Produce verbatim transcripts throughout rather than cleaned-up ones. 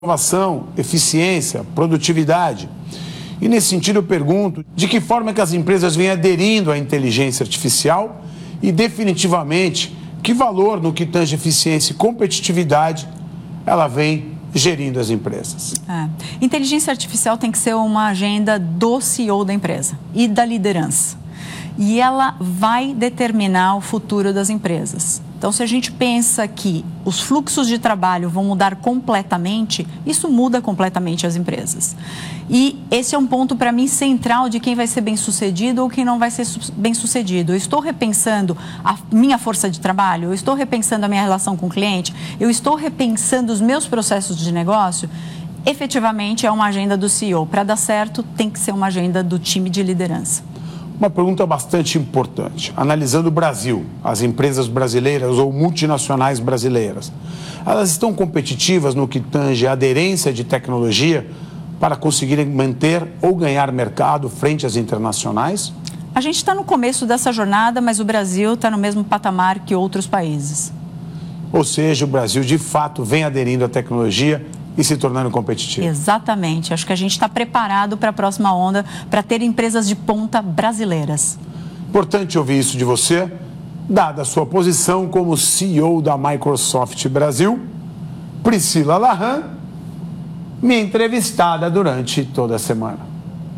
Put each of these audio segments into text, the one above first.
inovação, eficiência, produtividade. E nesse sentido eu pergunto, de que forma que as empresas vêm aderindo à inteligência artificial e definitivamente que valor no que tange eficiência e competitividade ela vem gerindo as empresas. É. Inteligência artificial tem que ser uma agenda do C E O da empresa e da liderança. E ela vai determinar o futuro das empresas. Então, se a gente pensa que os fluxos de trabalho vão mudar completamente, isso muda completamente as empresas. E esse é um ponto, para mim, central de quem vai ser bem-sucedido ou quem não vai ser bem-sucedido. Eu estou repensando a minha força de trabalho, eu estou repensando a minha relação com o cliente, eu estou repensando os meus processos de negócio. Efetivamente, é uma agenda do C E O. Para dar certo, tem que ser uma agenda do time de liderança. Uma pergunta bastante importante. Analisando o Brasil, as empresas brasileiras ou multinacionais brasileiras, elas estão competitivas no que tange a aderência de tecnologia para conseguirem manter ou ganhar mercado frente às internacionais? A gente está no começo dessa jornada, mas o Brasil está no mesmo patamar que outros países. Ou seja, o Brasil de fato vem aderindo à tecnologia e se tornando competitivo. Exatamente. Acho que a gente está preparado para a próxima onda, para ter empresas de ponta brasileiras. Importante ouvir isso de você, dada a sua posição como C E O da Microsoft Brasil, Priscila Lahan, minha entrevistada durante toda a semana.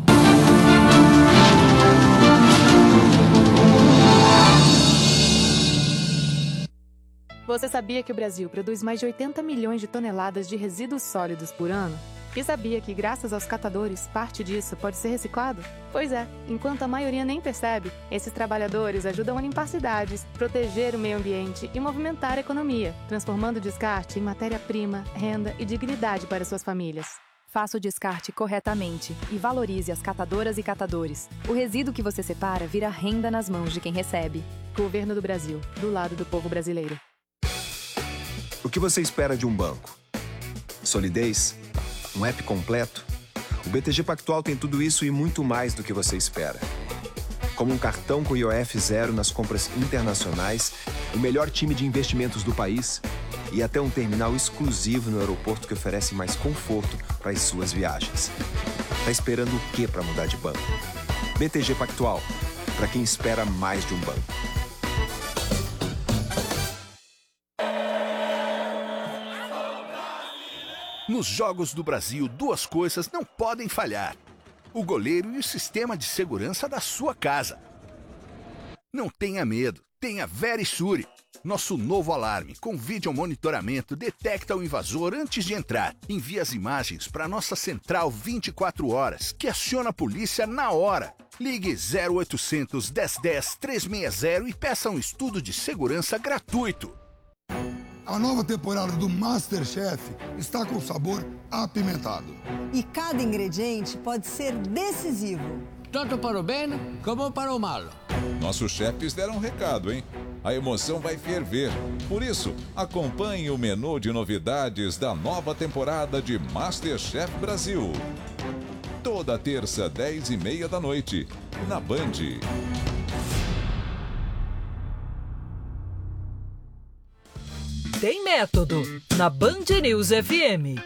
Você sabia que o Brasil produz mais de oitenta milhões de toneladas de resíduos sólidos por ano? E sabia que, graças aos catadores, parte disso pode ser reciclado? Pois é, enquanto a maioria nem percebe, esses trabalhadores ajudam a limpar cidades, proteger o meio ambiente e movimentar a economia, transformando o descarte em matéria-prima, renda e dignidade para suas famílias. Faça o descarte corretamente e valorize as catadoras e catadores. O resíduo que você separa vira renda nas mãos de quem recebe. Governo do Brasil, do lado do povo brasileiro. O que você espera de um banco? Solidez? Um app completo? O B T G Pactual tem tudo isso e muito mais do que você espera. Como um cartão com I O F zero nas compras internacionais, o melhor time de investimentos do país e até um terminal exclusivo no aeroporto que oferece mais conforto para as suas viagens. Tá esperando o quê para mudar de banco? B T G Pactual, para quem espera mais de um banco. Nos Jogos do Brasil, duas coisas não podem falhar: o goleiro e o sistema de segurança da sua casa. Não tenha medo, tenha Verisure. Nosso novo alarme com vídeo monitoramento detecta o invasor antes de entrar. Envia as imagens para nossa central vinte e quatro horas, que aciona a polícia na hora. Ligue zero oitocentos, dez dez, trezentos e sessenta e peça um estudo de segurança gratuito. A nova temporada do MasterChef está com sabor apimentado. E cada ingrediente pode ser decisivo. Tanto para o bem como para o mal. Nossos chefes deram um recado, hein? A emoção vai ferver. Por isso, acompanhe o menu de novidades da nova temporada de MasterChef Brasil. Toda terça, dez e meia da noite, na Band. Tem método, na Band News F M.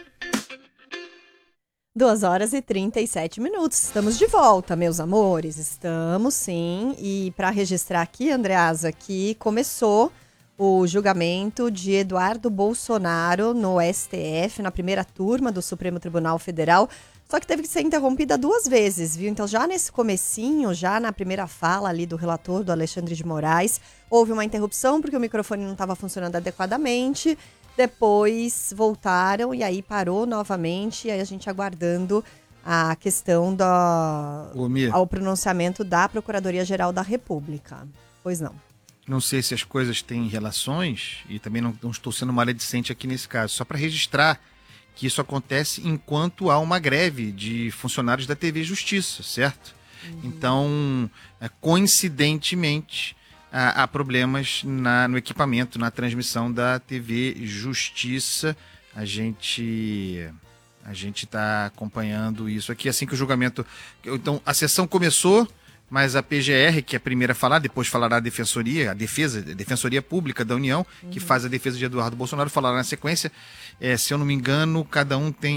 duas horas e trinta e sete minutos. Estamos de volta, meus amores. Estamos, sim. E para registrar aqui, Andreasa, que começou o julgamento de Eduardo Bolsonaro no S T F, na primeira turma do Supremo Tribunal Federal. Só que teve que ser interrompida duas vezes, viu? Então, já nesse comecinho, já na primeira fala ali do relator, do Alexandre de Moraes, houve uma interrupção porque o microfone não estava funcionando adequadamente. Depois voltaram e aí parou novamente. E aí a gente aguardando a questão do ao pronunciamento da Procuradoria-Geral da República. Pois não. Não sei se as coisas têm relações e também não, não estou sendo maledicente aqui nesse caso. Só para registrar que isso acontece enquanto há uma greve de funcionários da T V Justiça, certo? Uhum. Então, coincidentemente, há, há problemas na, no equipamento, na transmissão da T V Justiça. A gente a gente está acompanhando isso aqui assim que o julgamento... Então, a sessão começou, mas a P G R, que é a primeira a falar, depois falará a Defensoria, a Defesa, a Defensoria Pública da União, uhum. que faz a defesa de Eduardo Bolsonaro, falará na sequência. É, se eu não me engano, cada um tem